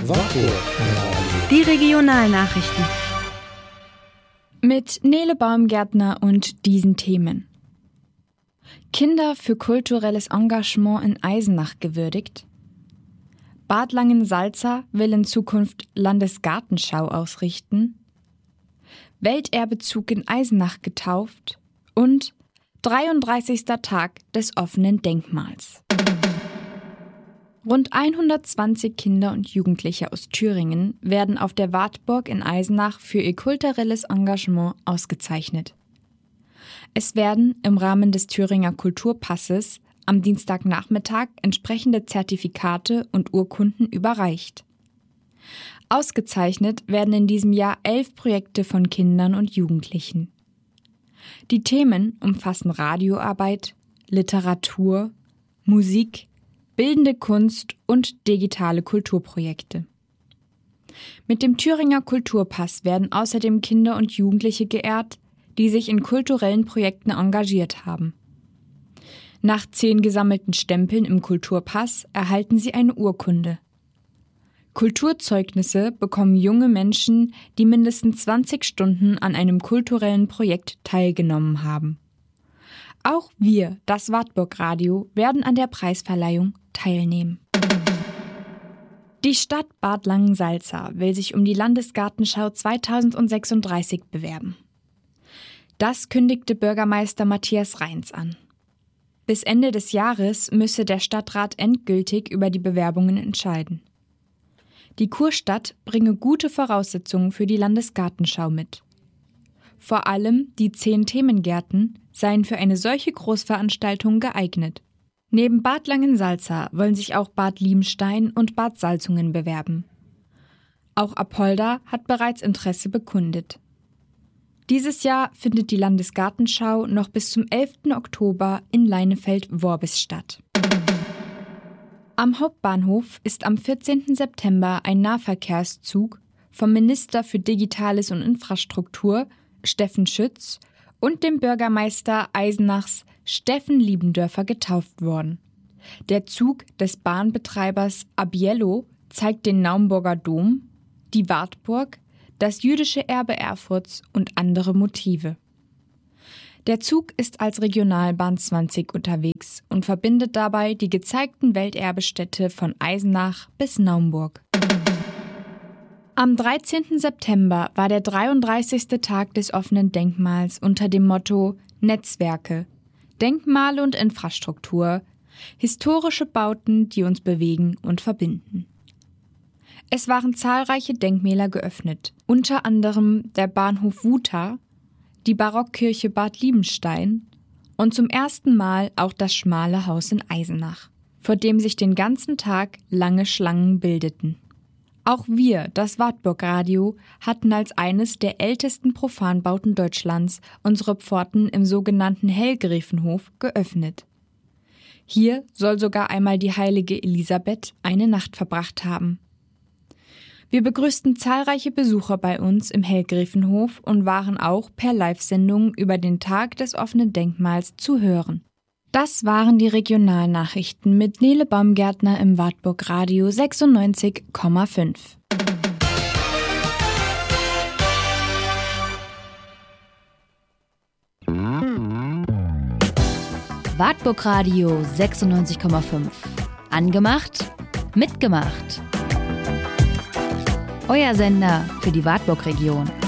Wartburg. Die Regionalnachrichten. Mit Nele Baumgärtner und diesen Themen. Kinder für kulturelles Engagement in Eisenach gewürdigt. Bad Langensalza will in Zukunft Landesgartenschau ausrichten. Welterbezug in Eisenach getauft und 33. Tag des offenen Denkmals. Rund 120 Kinder und Jugendliche aus Thüringen werden auf der Wartburg in Eisenach für ihr kulturelles Engagement ausgezeichnet. Es werden im Rahmen des Thüringer Kulturpasses am Dienstagnachmittag entsprechende Zertifikate und Urkunden überreicht. Ausgezeichnet werden in diesem Jahr 11 Projekte von Kindern und Jugendlichen. Die Themen umfassen Radioarbeit, Literatur, Musik, bildende Kunst und digitale Kulturprojekte. Mit dem Thüringer Kulturpass werden außerdem Kinder und Jugendliche geehrt, die sich in kulturellen Projekten engagiert haben. Nach 10 gesammelten Stempeln im Kulturpass erhalten sie eine Urkunde. Kulturzeugnisse bekommen junge Menschen, die mindestens 20 Stunden an einem kulturellen Projekt teilgenommen haben. Auch wir, das Wartburg Radio, werden an der Preisverleihung teilnehmen. Die Stadt Bad Langensalza will sich um die Landesgartenschau 2036 bewerben. Das kündigte Bürgermeister Matthias Reins an. Bis Ende des Jahres müsse der Stadtrat endgültig über die Bewerbungen entscheiden. Die Kurstadt bringe gute Voraussetzungen für die Landesgartenschau mit. Vor allem die 10 Themengärten seien für eine solche Großveranstaltung geeignet. Neben Bad Langensalza wollen sich auch Bad Liemstein und Bad Salzungen bewerben. Auch Apolda hat bereits Interesse bekundet. Dieses Jahr findet die Landesgartenschau noch bis zum 11. Oktober in Leinefeld-Worbis statt. Am Hauptbahnhof ist am 14. September ein Nahverkehrszug vom Minister für Digitales und Infrastruktur, Steffen Schütz, und dem Bürgermeister Eisenachs, Steffen Liebendörfer, getauft worden. Der Zug des Bahnbetreibers Abiello zeigt den Naumburger Dom, die Wartburg, das jüdische Erbe Erfurts und andere Motive. Der Zug ist als Regionalbahn 20 unterwegs und verbindet dabei die gezeigten Welterbestätte von Eisenach bis Naumburg. Am 13. September war der 33. Tag des offenen Denkmals unter dem Motto Netzwerke, Denkmale und Infrastruktur, historische Bauten, die uns bewegen und verbinden. Es waren zahlreiche Denkmäler geöffnet, unter anderem der Bahnhof Wuta, die Barockkirche Bad Liebenstein und zum ersten Mal auch das Schmale Haus in Eisenach, vor dem sich den ganzen Tag lange Schlangen bildeten. Auch wir, das Wartburg Radio, hatten als eines der ältesten Profanbauten Deutschlands unsere Pforten im sogenannten Hellgräfenhof geöffnet. Hier soll sogar einmal die heilige Elisabeth eine Nacht verbracht haben. Wir begrüßten zahlreiche Besucher bei uns im Hellgräfenhof und waren auch per Live-Sendung über den Tag des offenen Denkmals zu hören. Das waren die Regionalnachrichten mit Nele Baumgärtner im Wartburg Radio 96,5. Wartburg Radio 96,5. Angemacht, mitgemacht. Euer Sender für die Wartburg-Region.